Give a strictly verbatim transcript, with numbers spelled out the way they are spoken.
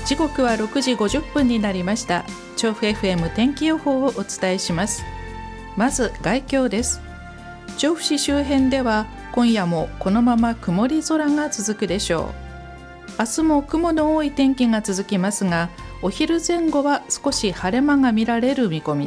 時刻はろくじごじゅっぷんになりました。調布 エフエム 天気予報をお伝えします。まず概況です。調布市周辺では今夜もこのまま曇り空が続くでしょう。明日も雲の多い天気が続きますが、お昼前後は少し晴れ間が見られる見込み